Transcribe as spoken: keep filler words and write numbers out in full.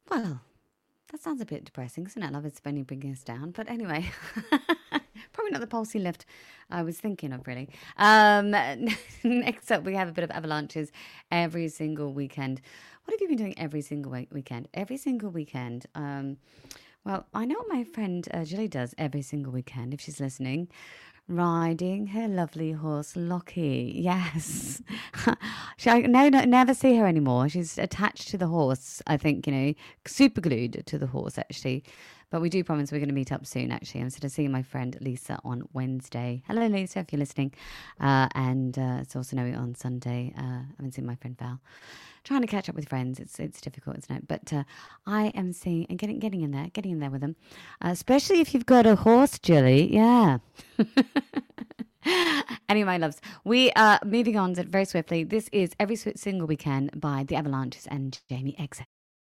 Well, that sounds a bit depressing, doesn't it? Love is only bringing us down. But anyway, probably not the pulsey lift I was thinking of, really. Um, next up, we have a bit of avalanches every single weekend. What have you been doing every single week- weekend? Every single weekend. Um, well, I know what my friend uh, Julie does every single weekend, if she's listening. Riding her lovely horse, Lockie. Yes. she, I no, no, never see her anymore. She's attached to the horse, I think, you know, super glued to the horse, actually. But we do promise we're going to meet up soon, actually. I'm sort of seeing my friend Lisa on Wednesday. Hello, Lisa, if you're listening. Uh, and uh, it's also Noe on Sunday. Uh, I haven't seen my friend Val. Trying to catch up with friends, it's it's difficult, isn't it? But uh, I am seeing and getting getting in there, getting in there with them, uh, especially if you've got a horse, Julie. Yeah. Anyway, my loves, we are moving on very swiftly. This is Every Single Weekend by The Avalanches and Jamie X.